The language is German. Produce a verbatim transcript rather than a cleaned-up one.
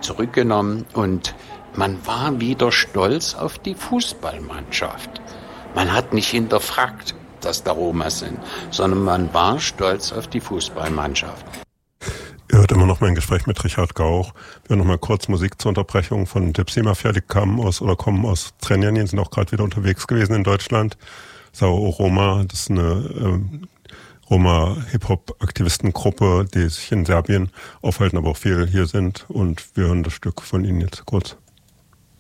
zurückgenommen und man war wieder stolz auf die Fußballmannschaft. Man hat nicht hinterfragt, dass da Roma sind, sondern man war stolz auf die Fußballmannschaft. Ihr hört immer noch mein Gespräch mit Richard Gauch. Wir hören noch mal kurz Musik zur Unterbrechung von Gypsy Mafia. Die kamen aus oder kommen aus Zrenjanin, sind auch gerade wieder unterwegs gewesen in Deutschland. Sao Roma, das ist eine ähm, Roma-Hip-Hop-Aktivistengruppe, die sich in Serbien aufhalten, aber auch viel hier sind. Und wir hören das Stück von ihnen jetzt kurz.